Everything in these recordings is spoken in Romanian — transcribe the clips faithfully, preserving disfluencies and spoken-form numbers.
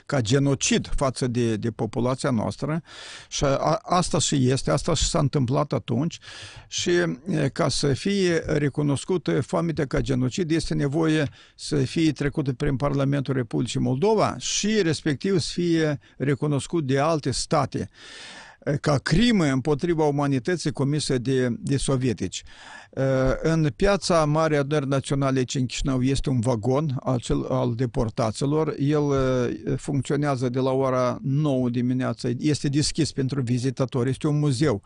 ca genocid față de, de populația noastră și a, asta și este, asta și s-a întâmplat atunci și ca să fie recunoscută foametea ca genocid este nevoie să fie trecută prin Parlamentul Republicii Moldova și respectiv să fie recunoscut de alte state ca crimă împotriva umanității comisă de, de sovietici. În piața Marii Adunări Naționale aici în Chișinău este un vagon al, cel, al deportaților. El funcționează de la ora nouă dimineața. Este deschis pentru vizitatori. Este un muzeu.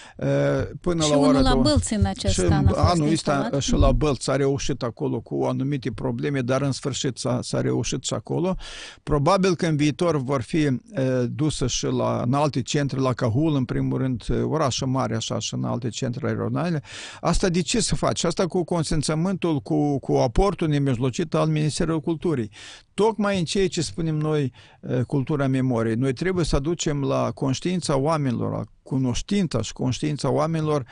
Până și la unul ora la două... Bălți în acest și an a fost anul ăsta instalat. și la Bălți a reușit acolo cu anumite probleme, dar în sfârșit s-a reușit și acolo. Probabil că în viitor vor fi dusă și la, în alte centre, la Cahul, în primul rând, orașe mari, așa, și în alte centre aeronale. Asta de ce să faci? Asta cu consimțământul, cu, cu aportul nemijlocit al Ministerului Culturii. Tocmai în ceea ce spunem noi, cultura memoriei. Noi trebuie să aducem la conștiința oamenilor, la cunoștința și conștiința oamenilor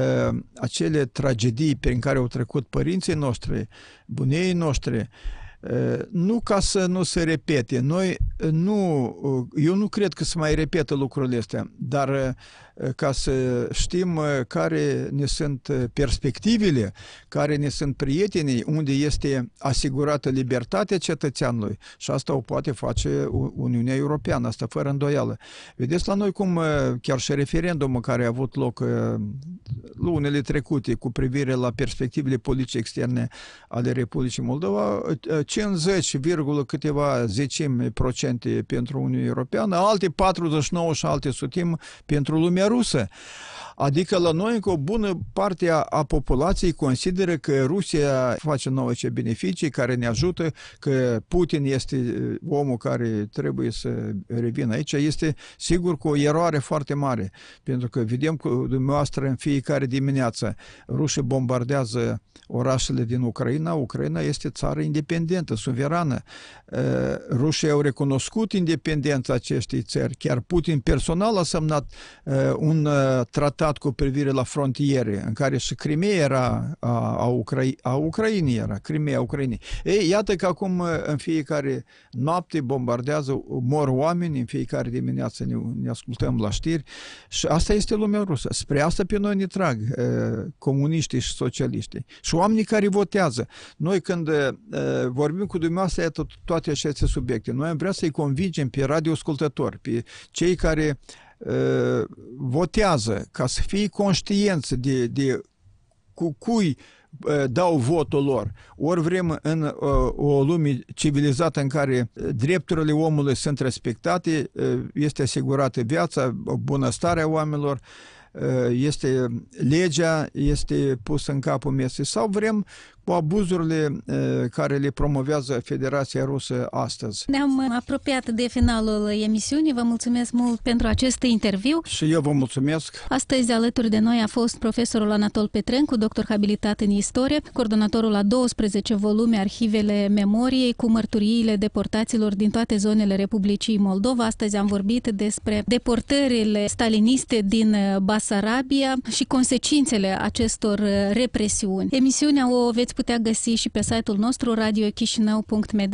acele tragedii prin care au trecut părinții noștri, bunii noștri, nu ca să nu se repete. Noi nu, eu nu cred că se mai repetă lucrurile astea, dar ca să știm care ne sunt perspectivele, care ne sunt prietenii, unde este asigurată libertatea cetățeanului și asta o poate face Uniunea Europeană, asta fără îndoială. Vedeți la noi cum chiar și referendumul care a avut loc lunile trecute cu privire la perspectivele politice externe ale Republicii Moldova, cincizeci, câteva zecimi procente pentru Uniunea Europeană, alte patruzeci și nouă și alte sutimi pentru lumea rusă. Adică la noi încă o bună parte a populației consideră că Rusia face nouă ce beneficii, care ne ajută, că Putin este omul care trebuie să revină aici. Este sigur cu o eroare foarte mare, pentru că vedem că dumneavoastră în fiecare dimineață rușii bombardează orașele din Ucraina. Ucraina este țară independentă, suverană. Rușii au recunoscut independența acestei țări. Chiar Putin personal a semnat un tratat cu privire la frontiere, în care și Crimea era a, a, Ucra- a Ucrainei, era Crimea Ucrainei. Ei, iată că acum în fiecare noapte bombardează, mor oameni, în fiecare dimineață ne, ne ascultăm la știri și asta este lumea rusă. Spre asta pe noi ne trag comuniștii și socialiștii. Și oamenii care votează. Noi când uh, vorbim cu dumneavoastră iată, toate aceste subiecte, noi am vrea să-i convingem pe radioascultători, pe cei care uh, votează, ca să fie conștienți de, de cu cui uh, dau votul lor. Ori vrem în uh, o lume civilizată în care drepturile omului sunt respectate, uh, este asigurată viața, bunăstarea oamenilor, este legea, este pusă în capul mesei, sau vrem cu abuzurile care le promovează Federația Rusă astăzi. Ne-am apropiat de finalul emisiunii. Vă mulțumesc mult pentru acest interviu. Și eu vă mulțumesc. Astăzi alături de noi a fost profesorul Anatol Petrencu, doctor habilitat în istorie, coordonatorul la douăsprezece volume Arhivele Memoriei cu mărturiile deportaților din toate zonele Republicii Moldova. Astăzi am vorbit despre deportările staliniste din Basarabia și consecințele acestor represiuni. Emisiunea o veți putea găsi și pe site-ul nostru radio chișinău punct m d.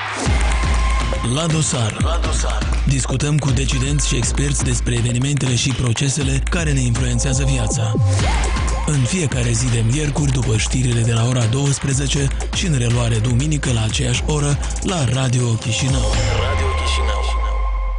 La dosar. La dosar. Discutăm cu decidenți și experți despre evenimentele și procesele care ne influențează viața. În fiecare zi de miercuri, după știrile de la ora douăsprezece și în reluare duminică la aceeași oră la Radio Chișinău. Radio